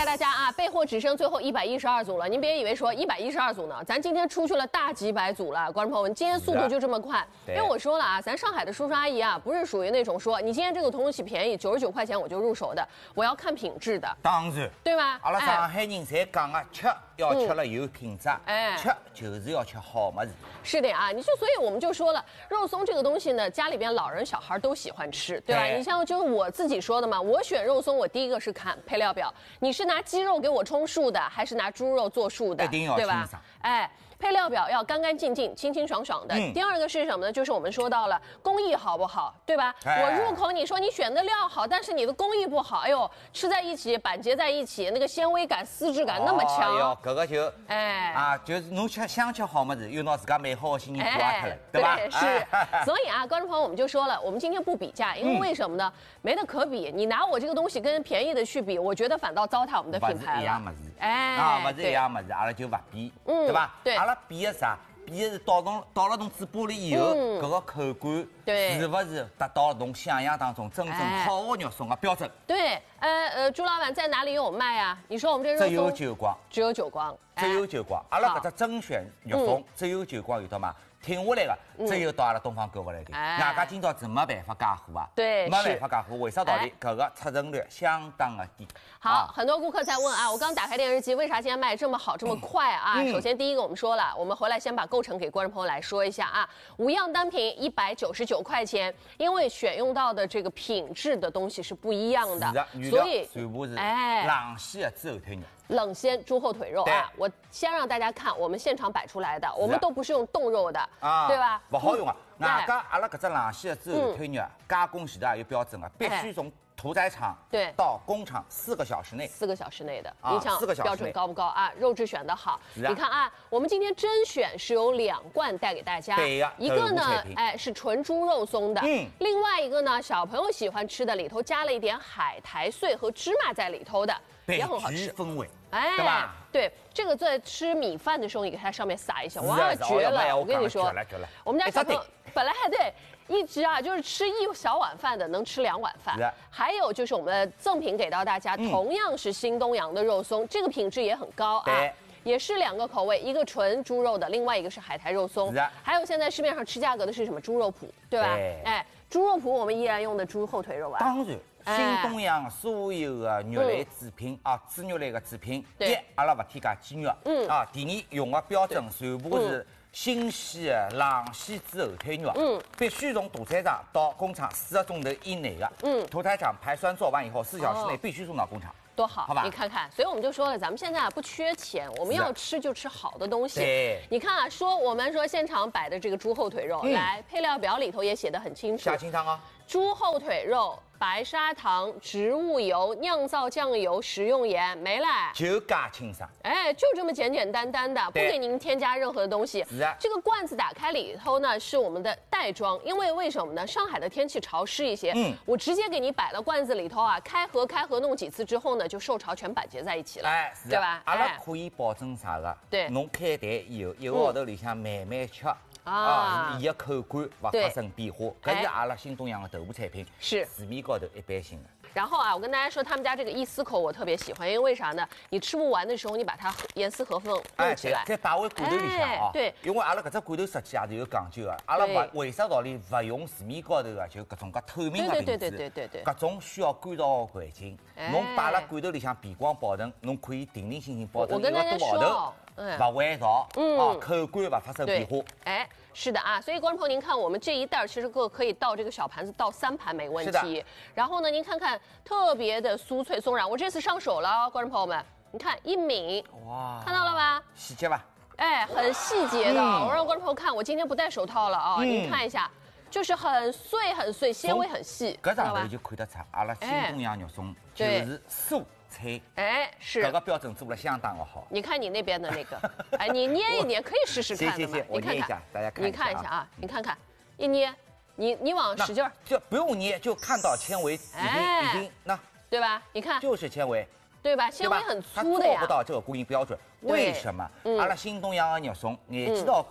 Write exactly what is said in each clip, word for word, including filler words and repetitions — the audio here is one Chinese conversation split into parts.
大家啊，备货只剩最后一百一十二组了。您别以为说一百一十二组呢，咱今天出去了大几百组了，观众朋友们，今天速度就这么快。因为我说了啊，咱上海的叔叔阿姨啊，不是属于那种说你今天这个东西便宜九十九块钱我就入手的，我要看品质的。 当然， 对吧？ 阿拉上海人侪讲啊，吃要吃了有品质， 哎， 吃就是要吃好么子。 是的啊，你就所以我们就说了，肉松这个东西呢，家里边老人小孩都喜欢吃，对吧？你像就是我自己说的嘛，我选肉松，我第一个是看配料表，你是拿鸡肉给我充数的，还是拿猪肉做数的？ 一定要对吧清爽？ 哎。配料表要干干净净、清清爽爽的。嗯、第二个是什么呢？就是我们说到了工艺好不好，对吧？哎、我入口你说你选的料好，但是你的工艺不好，哎呦，吃在一起板结在一起，那个纤维感、丝质感那么强。 哎呦，这个就哎啊，就是侬吃想吃好么子，又拿自家美好的心情挂脱了，对吧？ 对，是。所以啊，观众朋友，我们就说了，我们今天不比价，因为为什么呢？没得可比。你拿我这个东西跟便宜的去比，我觉得反倒糟蹋我们的品牌了。 一样么子， 哎， 啊，不是一样么子，阿拉就不比，嗯，对吧？ 对， 阿拉比的啥？比的是倒侬倒了侬嘴巴里以后，搿、嗯、个口感是不是达到侬想象当中真正好的肉松的标准？ 对，呃呃，朱老板在哪里有卖啊？你说我们这肉松只有九光， 只有九光， 只有九光。阿拉搿只甄选肉松只有九光，有到嘛？停下来的只有到阿拉东方购物来的，外加今朝是没办法加货啊， 对， 没办法加货，为啥道理？搿个出成率相当的低。 好，很多顾客在问啊，我刚打开电视机，为啥今天卖这么好，这么快啊？首先第一个我们说了，我们回来先把构成给观众朋友来说一下啊，五样单品一百九十九块钱，因为选用到的这个品质的东西是不一样的， 所以全部是哎冷鲜的猪后腿肉。 冷鲜猪后腿肉啊，我先让大家看，我们现场摆出来的，我们都不是用冻肉的，啊，对吧？ 不好用啊！外加阿拉搿只冷鲜的猪后腿肉加工前头也有标准的，必须从屠宰场对到工厂四个小时内， 四个小时内的，你想标准高不高啊？肉质选得好，你看啊，我们今天甄选是有两罐带给大家， 对呀， 一个呢，哎是纯猪肉松的，嗯，另外一个呢，小朋友喜欢吃的，里头加了一点海苔碎和芝麻在里头的，也很好吃， 风味。 哎， 对吧？ 对，这个在吃米饭的时候，你给它上面撒一下，哇，绝了！我跟你说，我们家小朋友本来还对一直啊，就是吃一小碗饭的，能吃两碗饭。还有就是我们赠品给到大家，同样是新东阳的肉松，这个品质也很高啊。也是两个口味，一个纯猪肉的，另外一个是海苔肉松。还有现在市面上吃价格的是什么猪肉脯，对吧？哎，猪肉脯我们依然用的猪后腿肉啊。 当然。新东阳所有的肉类制品啊，猪肉类的制品，一阿拉不添加鸡肉，嗯啊，第二用的标准全部是新鲜的冷鲜猪后腿肉，嗯，必须从屠宰场到工厂四个钟头以内的，嗯，屠宰场排酸做完以后，四小时内必须送到工厂。 多好，好吧？你看看，所以我们就说了，咱们现在啊不缺钱，我们要吃就吃好的东西。 对， 你看啊，说我们说现场摆的这个猪后腿肉，来配料表里头也写得很清楚， 下清汤啊， 猪后腿肉。白砂糖、植物油、酿造酱油、食用盐没了， 就加清爽。 哎，就这么简简单单的，不给您添加任何的东西。 是啊， 这个罐子打开里头呢是我们的袋装，因为为什么呢？上海的天气潮湿一些，嗯，我直接给你摆到罐子里头啊，开盒开盒弄几次之后呢，就受潮全板结在一起了， 哎， 对吧？ 阿拉可以保证啥个？ 对， 侬开台以后一个号头里向慢慢吃。啊，伊个口感不发生变化，搿是阿拉新东阳的头部产品， 是市面高头一般性的。 然后啊，我跟大家说，他们家这个一丝口我特别喜欢，因为为啥呢？你吃不完的时候，你把它严丝合缝弄起来， 再摆回罐头里向啊。 对， 因为阿拉搿只罐头设计也是有讲究的，阿拉不为啥道理不用市面高头的就搿种介透明的瓶子， 对对对对对对， 搿种需要干燥的环境，侬摆辣罐头里向避光保存，侬可以定定心心保证一个多号头。不会潮，嗯，啊，口感不发生变化。 哎，是的啊，所以观众朋友，您看我们这一袋其实个可以倒这个小盘子倒三盘没问题。然后呢，您看看特别的酥脆松软，我这次上手了，观众朋友们，你看一抿，哇，看到了吧？ 细节吧？ 哎，很细节的，嗯、我让观众朋友看，我今天不戴手套了啊，嗯、您看一下。就是很碎很碎，纤维很细， 搿上头就看得出，阿拉新东阳肉松就是酥。脆， 哎，是这个标准做得相当的好。 你看你那边的那个，哎，你捏一捏，可以试试看的嘛。 我捏一下，大家看一下。 你看一下啊，你看看，一捏，你你往使劲儿， 就不用捏，就看到纤维已经已经那， 对吧？你看， 就是纤维， 对吧？纤维很粗的呀。 它做不到这个工艺标准，为什么？阿拉新东阳的肉松，廿几道工艺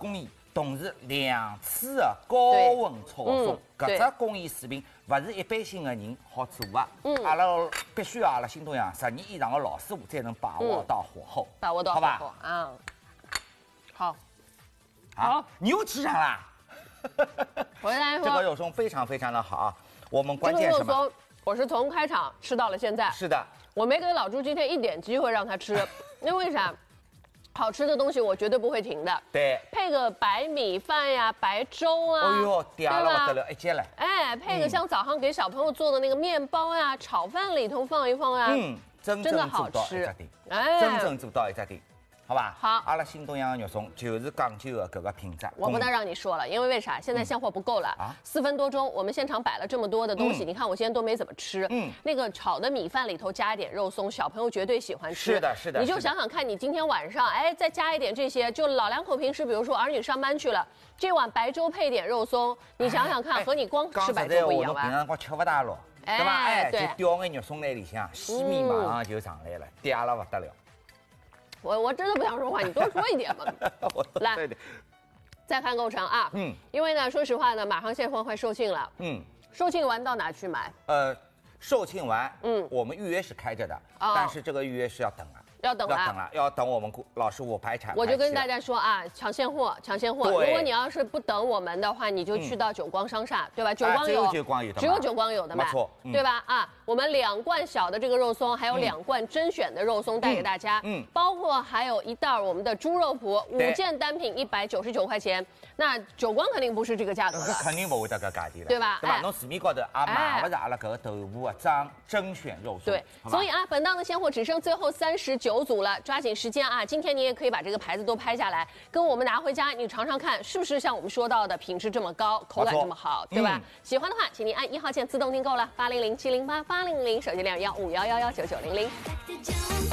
同时两次的高温炒松，搿只工艺水平勿是一般性的人好做的。嗯，阿拉必须要阿拉新东阳十年以上的老师傅才能把握到火候， 把握到火候啊。好， 好，你又吃上啦。 我跟大家说， 这个肉松非常非常的好啊。我们关键什么？ 这个肉松我是从开场吃到了现在。 是的， 我没给老朱今天一点机会让他吃，因为啥？好吃的东西我绝对不会停的。 对， 配个白米饭呀、白粥啊， 哦呦，嗲了不得了，一截了。 哎，配个像早上给小朋友做的那个面包呀、炒饭里头放一放啊， 嗯，真正做到一只点， 哎， 真正做到一只点。好吧， 好， 阿拉新东阳的肉松就是讲究的搿个品质。 我不能让你说了，因为为啥？现在现货不够了啊！四分多钟，我们现场摆了这么多的东西，你看我今天都没怎么吃。嗯，那个炒的米饭里头加一点肉松，小朋友绝对喜欢吃。 是的，是的。 你就想想看，你今天晚上哎再加一点这些，就老两口平时比如说儿女上班去了，这碗白粥配点肉松，你想想看，和你光吃白粥不一样吧？ 平常光吃不大咯，对吧？哎，就掉眼肉松在里向，细米马上就上来了，嗲了不得了。 我我真的不想说话，你多说一点嘛。来，再看构成啊，嗯，因为呢，说实话呢，马上现货快售罄了，嗯，售罄完到哪去买？呃， 售罄完，嗯，我们预约是开着的，哦、但是这个预约是要等啊。 要等啊， 要等了，要等我们老师傅排产。 我就跟大家说啊，抢现货，抢现货。如果你要是不等我们的话，你就去到九光商厦，对吧？九光有， 只有九光有的， 只有九光有的嘛， 没错， 对吧？啊，我们两罐小的这个肉松，还有两罐甄选的肉松带给大家，嗯，包括还有一袋我们的猪肉脯，五件单品一百九十九块钱。那九光肯定不是这个价格了， 肯定不会到搿价钿了， 对吧？ 对吧？侬市面高头也买不着阿拉搿个豆腐啊，张甄选肉松。 对，所以啊，本档的现货只剩最后三十九组了，抓紧时间啊！今天你也可以把这个牌子都拍下来，跟我们拿回家，你尝尝看，是不是像我们说到的品质这么高，口感这么好，对吧？嗯、喜欢的话，请您按一号键自动订购了，八零零七零八八零零手机链幺五幺幺幺九九零零。